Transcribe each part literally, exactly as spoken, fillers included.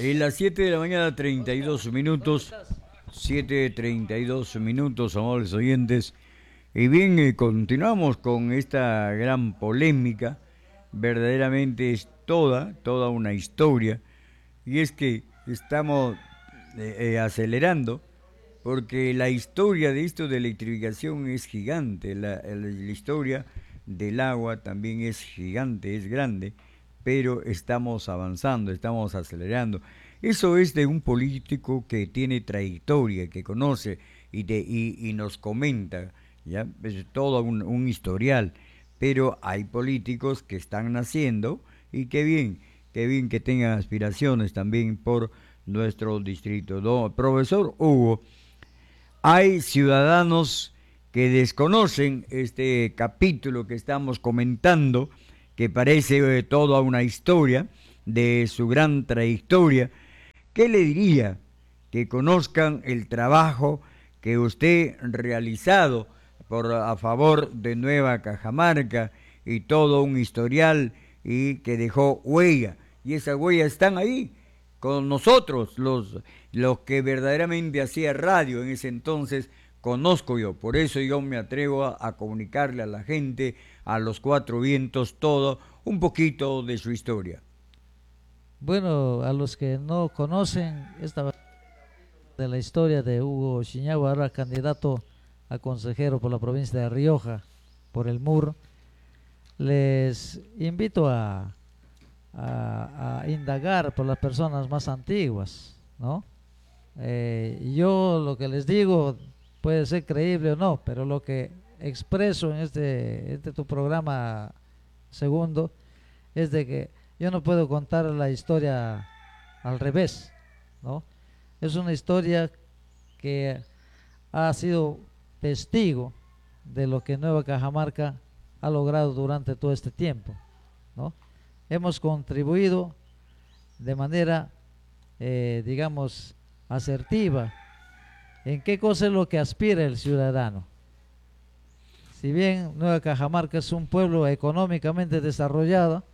En las siete de la mañana, treinta y dos minutos, siete treinta y dos minutos, amables oyentes. Y bien, eh, continuamos con esta gran polémica. Verdaderamente es toda, toda una historia. Y es que estamos eh, eh, acelerando, porque la historia de esto de electrificación es gigante. La, la, la historia del agua también es gigante, es grande. Pero estamos avanzando, estamos acelerando. Eso es de un político que tiene trayectoria, que conoce y, de, y, y nos comenta, ¿ya? Es todo un, un historial, pero hay políticos que están naciendo y qué bien, qué bien que tengan aspiraciones también por nuestro distrito. No, profesor Hugo, hay ciudadanos que desconocen este capítulo que estamos comentando, que parece eh, toda una historia de su gran trayectoria. ¿Qué le diría? Que conozcan el trabajo que usted ha realizado por, a favor de Nueva Cajamarca y todo un historial y que dejó huella. Y esas huellas están ahí con nosotros, los, los que verdaderamente hacía radio en ese entonces. Conozco yo, por eso yo me atrevo a, a comunicarle a la gente, a los cuatro vientos, todo, un poquito de su historia. Bueno, a los que no conocen esta de la historia de Hugo Chiñagua, ahora candidato a consejero por la provincia de Rioja, por el M U R, les invito a, a, a indagar por las personas más antiguas, ¿no? Eh, yo lo que les digo puede ser creíble o no, pero lo que expreso en este, este tu programa segundo es de que yo no puedo contar la historia al revés, ¿no? Es una historia que ha sido testigo de lo que Nueva Cajamarca ha logrado durante todo este tiempo, ¿no? Hemos contribuido de manera, eh, digamos, asertiva. ¿En qué cosa es lo que aspira el ciudadano? Si bien Nueva Cajamarca es un pueblo económicamente desarrollado,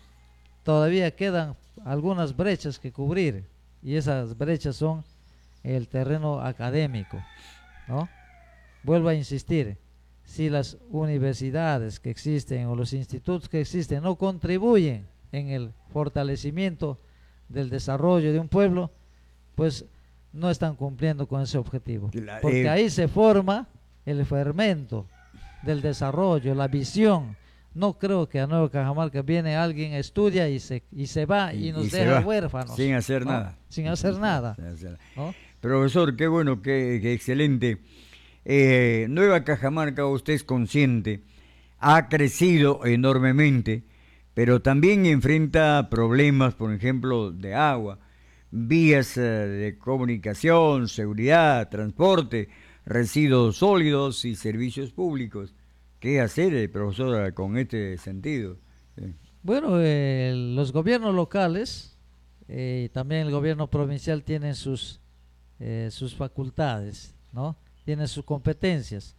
todavía quedan algunas brechas que cubrir, y esas brechas son el terreno académico, ¿no? Vuelvo a insistir, si las universidades que existen o los institutos que existen no contribuyen en el fortalecimiento del desarrollo de un pueblo, pues no están cumpliendo con ese objetivo, porque ahí se forma el fermento del desarrollo, la visión. No creo que a Nueva Cajamarca viene alguien, estudia y se, y se va y, y nos y deja huérfanos. Sin hacer ¿no? nada. Sin hacer nada. Sin hacer. ¿No? Profesor, qué bueno, qué, qué excelente. Eh, Nueva Cajamarca, usted es consciente, ha crecido enormemente, pero también enfrenta problemas, por ejemplo, de agua, vías eh, de comunicación, seguridad, transporte, residuos sólidos y servicios públicos. ¿Qué hacer, eh, profesora, con este sentido? Sí. Bueno, eh, los gobiernos locales y eh, también el gobierno provincial tienen sus, eh, sus facultades, ¿no? Tienen sus competencias.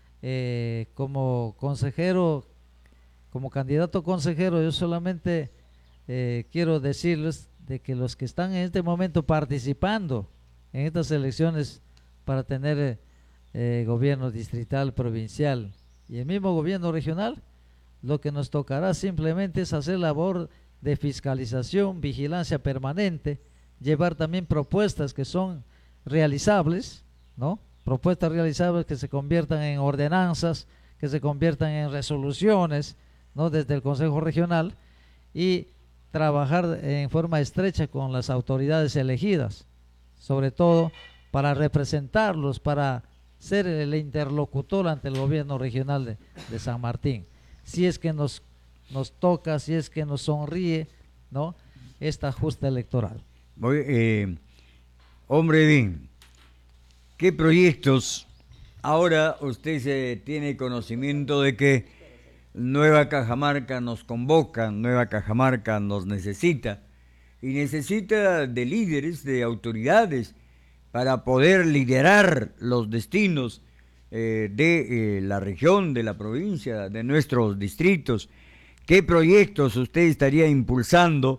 Eh, como consejero, como candidato a consejero, yo solamente eh, quiero decirles de que los que están en este momento participando en estas elecciones para tener eh, gobierno distrital, provincial y el mismo gobierno regional, lo que nos tocará simplemente es hacer labor de fiscalización, vigilancia permanente, llevar también propuestas que son realizables, ¿no? Propuestas realizables que se conviertan en ordenanzas, que se conviertan en resoluciones, ¿no? Desde el Consejo Regional, y trabajar en forma estrecha con las autoridades elegidas, sobre todo para representarlos, para ser el interlocutor ante el gobierno regional de, de San Martín. Si es que nos, nos toca, si es que nos sonríe, ¿no?, esta justa electoral. Voy, eh, hombre bien, ¿qué proyectos? Ahora usted se tiene conocimiento de que Nueva Cajamarca nos convoca, Nueva Cajamarca nos necesita, y necesita de líderes, de autoridades, para poder liderar los destinos eh, de eh, la región, de la provincia, de nuestros distritos. ¿Qué proyectos usted estaría impulsando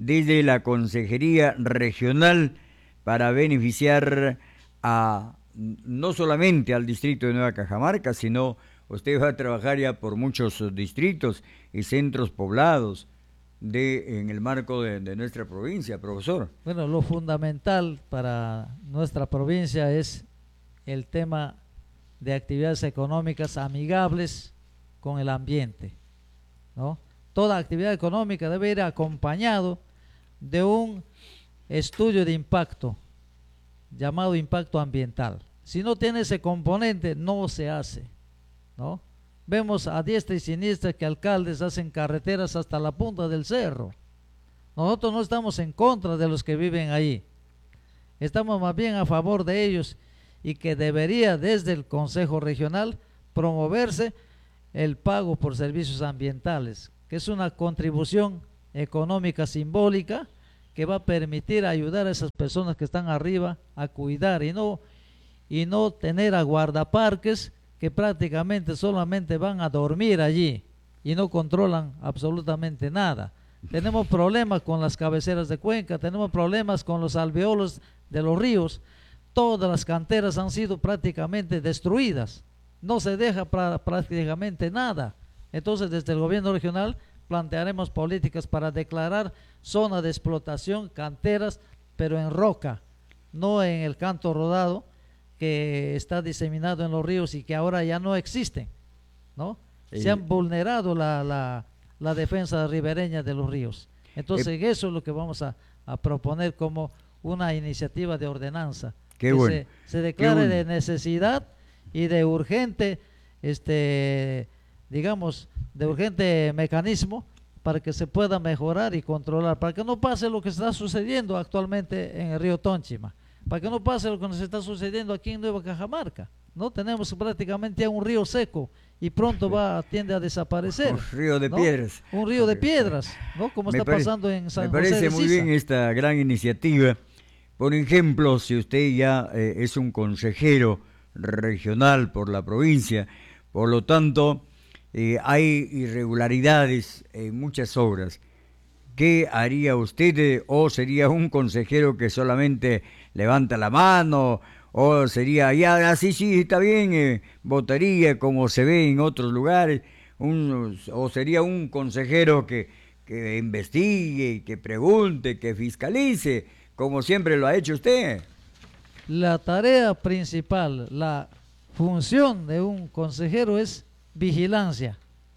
desde la Consejería Regional para beneficiar a no solamente al distrito de Nueva Cajamarca, sino usted va a trabajar ya por muchos distritos y centros poblados de en el marco de, de nuestra provincia, profesor? Bueno, lo fundamental para nuestra provincia es el tema de actividades económicas amigables con el ambiente, ¿no? Toda actividad económica debe ir acompañado de un estudio de impacto llamado impacto ambiental. Si no tiene ese componente, no se hace, ¿no? Vemos a diestra y siniestra que alcaldes hacen carreteras hasta la punta del cerro. Nosotros no estamos en contra de los que viven ahí, estamos más bien a favor de ellos, y que debería desde el Consejo Regional promoverse el pago por servicios ambientales, que es una contribución económica simbólica que va a permitir ayudar a esas personas que están arriba a cuidar y no, y no tener a guardaparques que prácticamente solamente van a dormir allí y no controlan absolutamente nada. Tenemos problemas con las cabeceras de cuenca, tenemos problemas con los alveolos de los ríos, todas las canteras han sido prácticamente destruidas, no se deja pra, prácticamente nada. Entonces desde el gobierno regional plantearemos políticas para declarar zona de explotación, canteras, pero en roca, no en el canto rodado que está diseminado en los ríos y que ahora ya no existen, ¿no? Se han vulnerado la, la, la defensa ribereña de los ríos. Entonces eh, eso es lo que vamos a, a proponer como una iniciativa de ordenanza. Qué que bueno. se, se declare bueno. de necesidad y de urgente, este, digamos, de urgente mecanismo para que se pueda mejorar y controlar, para que no pase lo que está sucediendo actualmente en el río Tónchima, para que no pase lo que nos está sucediendo aquí en Nueva Cajamarca, ¿no? Tenemos prácticamente ya un río seco y pronto va tiende a desaparecer. Un río de ¿no? piedras. Un río de piedras, ¿no? Como me está parece, pasando en San Me parece José de muy Sisa. bien esta gran iniciativa. Por ejemplo, si usted ya eh, es un consejero regional por la provincia, por lo tanto eh, hay irregularidades en muchas obras, ¿qué haría usted? Eh, ¿O sería un consejero que solamente levanta la mano? ¿O sería, ya, así sí, está bien, eh, votaría como se ve en otros lugares? Un, ¿O sería un consejero que, que investigue, que pregunte, que fiscalice, como siempre lo ha hecho usted? La tarea principal, la función de un consejero es vigilancia.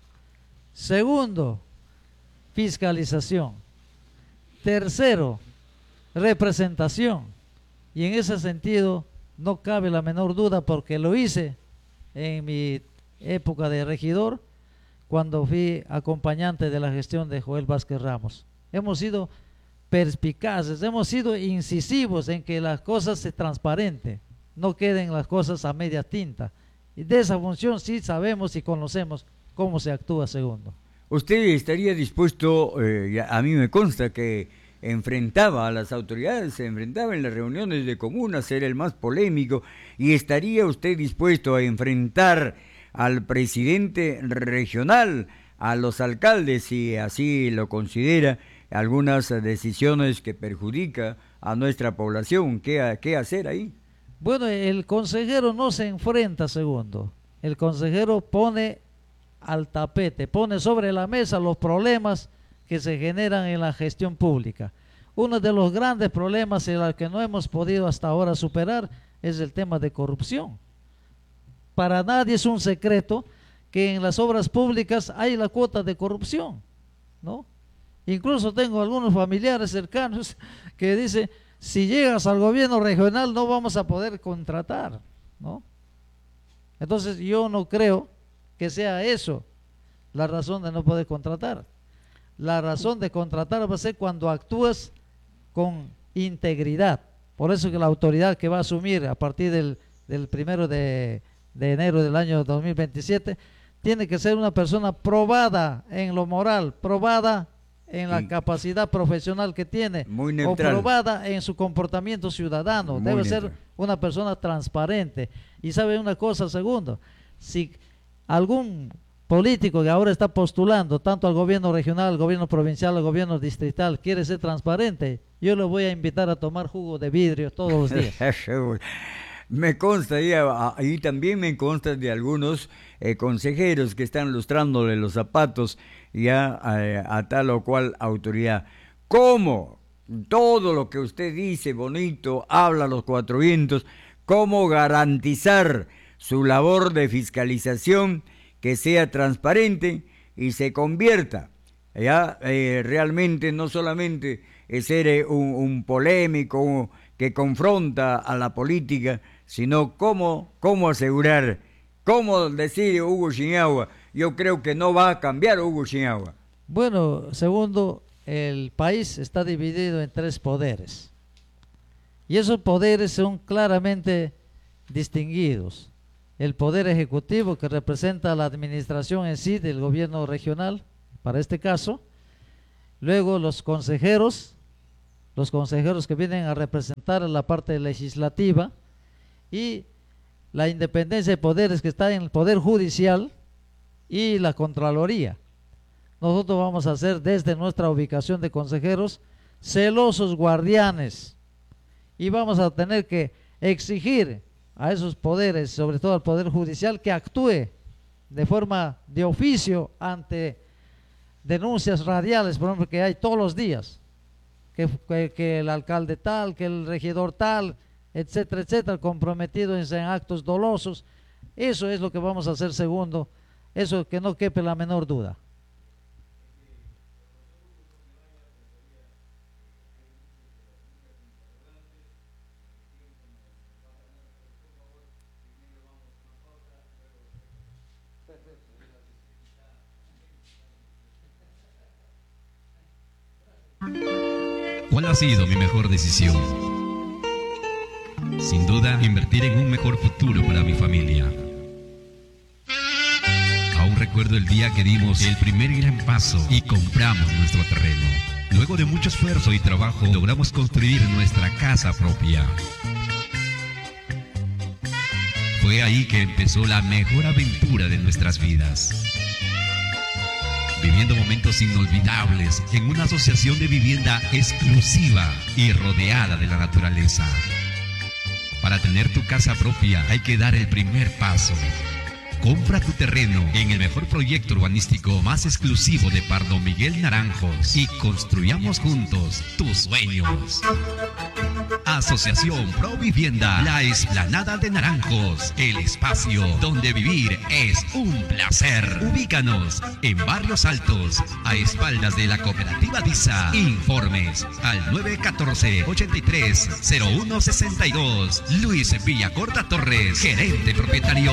Segundo, fiscalización. Tercero, representación. Y en ese sentido no cabe la menor duda, porque lo hice en mi época de regidor, cuando fui acompañante de la gestión de Joel Vázquez Ramos. Hemos sido perspicaces, hemos sido incisivos en que las cosas se transparenten, no queden las cosas a media tinta. Y de esa función sí sabemos y conocemos cómo se actúa, segundo. ¿Usted estaría dispuesto, eh, a mí me consta que enfrentaba a las autoridades, se enfrentaba en las reuniones de comunas, era el más polémico, y estaría usted dispuesto a enfrentar al presidente regional, a los alcaldes, si así lo considera, algunas decisiones que perjudica a nuestra población? ¿Qué, qué hacer ahí? Bueno, el consejero no se enfrenta, segundo. El consejero pone al tapete, pone sobre la mesa los problemas que se generan en la gestión pública. Uno de los grandes problemas en los que no hemos podido hasta ahora superar es el tema de corrupción. Para nadie es un secreto que en las obras públicas hay la cuota de corrupción, ¿no? Incluso tengo algunos familiares cercanos que dicen, si llegas al gobierno regional no vamos a poder contratar, ¿no? Entonces yo no creo que sea eso la razón de no poder contratar. La razón de contratar va a ser cuando actúas con integridad. Por eso que la autoridad que va a asumir a partir del, del primero de, de enero del año dos mil veintisiete tiene que ser una persona probada en lo moral, probada en la sí. capacidad profesional que tiene, muy neutral, o probada en su comportamiento ciudadano. Muy Debe neutral. Ser una persona transparente. Y sabe una cosa, segundo, si algún político que ahora está postulando tanto al gobierno regional, al gobierno provincial, al gobierno distrital, quiere ser transparente, yo le voy a invitar a tomar jugo de vidrio todos los días. Me consta, y, y también me consta de algunos eh, consejeros que están lustrándole los zapatos ya a, a tal o cual autoridad. ¿Cómo? Todo lo que usted dice bonito, habla a los cuatro vientos, ¿cómo garantizar su labor de fiscalización que sea transparente y se convierta ya eh, realmente no solamente es ser eh, un, un polémico un, que confronta a la política, sino cómo, cómo asegurar, cómo decir Hugo Chiniagua? Yo creo que no va a cambiar Hugo Chiniagua. Bueno, segundo, el país está dividido en tres poderes y esos poderes son claramente distinguidos. El poder ejecutivo, que representa la administración en sí del gobierno regional, para este caso. Luego los consejeros, los consejeros que vienen a representar a la parte legislativa, y la independencia de poderes que está en el poder judicial y la Contraloría. Nosotros vamos a ser, desde nuestra ubicación de consejeros, celosos guardianes, y vamos a tener que exigir a esos poderes, sobre todo al Poder Judicial, que actúe de forma de oficio ante denuncias radiales, por ejemplo, que hay todos los días, que, que, que el alcalde tal, que el regidor tal, etcétera, etcétera, comprometidos en actos dolosos. Eso es lo que vamos a hacer, segundo, eso que no quepe la menor duda. ¿Cuál ha sido mi mejor decisión? Sin duda, invertir en un mejor futuro para mi familia. Aún recuerdo el día que dimos el primer gran paso y compramos nuestro terreno. Luego de mucho esfuerzo y trabajo, logramos construir nuestra casa propia. Fue ahí que empezó la mejor aventura de nuestras vidas. Viviendo momentos inolvidables en una asociación de vivienda exclusiva y rodeada de la naturaleza. Para tener tu casa propia hay que dar el primer paso. Compra tu terreno en el mejor proyecto urbanístico más exclusivo de Pardo Miguel Naranjos y construyamos juntos tus sueños. Asociación Pro Vivienda, la Explanada de Naranjos, el espacio donde vivir es un placer. Ubícanos en Barrios Altos, a espaldas de la Cooperativa DISA. Informes al nueve uno cuatro, ochenta y tres, cero uno sesenta y dos. Luis Villacorta Torres, gerente propietario.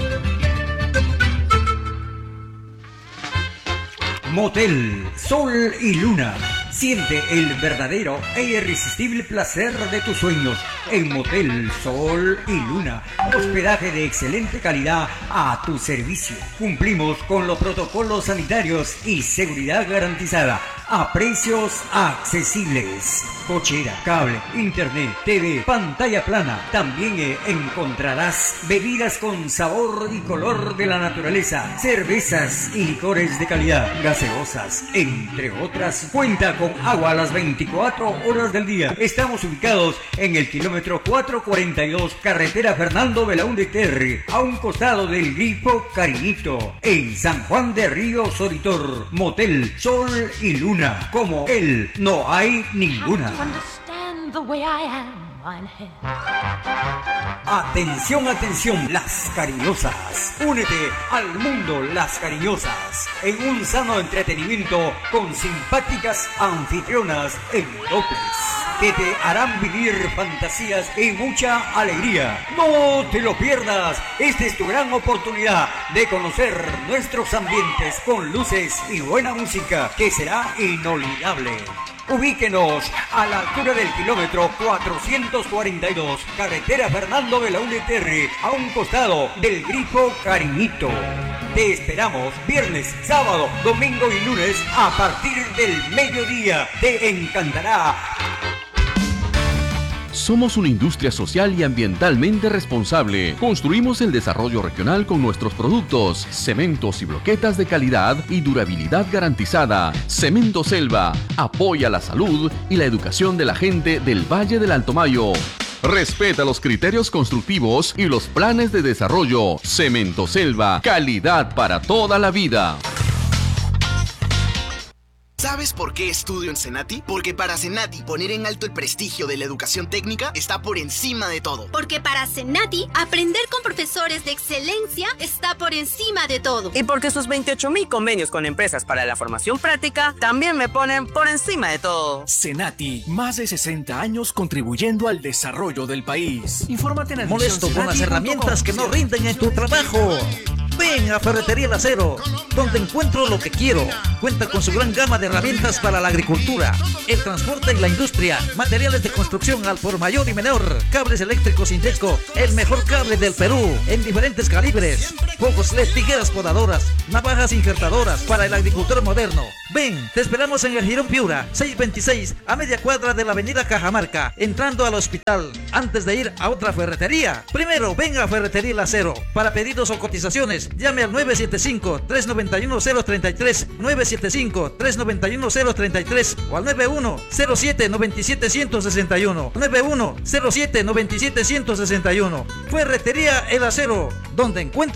Motel Sol y Luna. Siente el verdadero e irresistible placer de tus sueños en Motel Sol y Luna. Hospedaje de excelente calidad a tu servicio. Cumplimos con los protocolos sanitarios y seguridad garantizada a precios accesibles. Cochera, cable, internet, T V, pantalla plana. También eh, encontrarás bebidas con sabor y color de la naturaleza, cervezas y licores de calidad, gaseosas, entre otras. Cuenta con agua a las veinticuatro horas del día. Estamos ubicados en el kilómetro cuatrocientos cuarenta y dos, carretera Fernando Belaúnde Terry, a un costado del Grifo Cariñito, en San Juan de Río Soritor. Motel Sol y Luna, como él no hay ninguna. Atención, atención, Las Cariñosas. Únete al mundo Las Cariñosas en un sano entretenimiento con simpáticas anfitrionas en dobles que te harán vivir fantasías y mucha alegría. No te lo pierdas. Esta es tu gran oportunidad de conocer nuestros ambientes con luces y buena música que será inolvidable. Ubíquenos a la altura del kilómetro cuatrocientos cuarenta y dos, carretera Fernando Belaúnde Terry, a un costado del Grifo Cariñito. Te esperamos viernes, sábado, domingo y lunes a partir del mediodía. Te encantará. Somos una industria social y ambientalmente responsable. Construimos el desarrollo regional con nuestros productos, cementos y bloquetas de calidad y durabilidad garantizada. Cemento Selva apoya la salud y la educación de la gente del Valle del Alto Mayo. Respeta los criterios constructivos y los planes de desarrollo. Cemento Selva, calidad para toda la vida. ¿Sabes por qué estudio en Senati? Porque para Senati poner en alto el prestigio de la educación técnica está por encima de todo. Porque para Senati aprender con profesores de excelencia está por encima de todo. Y porque sus veintiocho mil convenios con empresas para la formación práctica también me ponen por encima de todo. Senati, más de sesenta años contribuyendo al desarrollo del país. Infórmate en el Molesto con las herramientas que no rinden en tu trabajo. Ven a Ferretería El Acero, donde encuentro lo que quiero. Cuenta con su gran gama de herramientas para la agricultura, el transporte y la industria, materiales de construcción al por mayor y menor, cables eléctricos Indesco, el mejor cable del Perú, en diferentes calibres, focos L E D, tijeras podadoras, navajas injertadoras para el agricultor moderno. Ven, te esperamos en el Girón Piura, seiscientos veintiséis, a media cuadra de la avenida Cajamarca, entrando al hospital, antes de ir a otra ferretería. Primero, ven a Ferretería El Acero. Para pedidos o cotizaciones, llame al nueve siete cinco, tres nueve uno, cero tres tres, nueve siete cinco, tres nueve uno, cero tres tres o al nueve uno cero siete, nueve siete uno cero seis uno, nueve uno cero siete, nueve siete uno cero seis uno. Ferretería El Acero, donde encuentra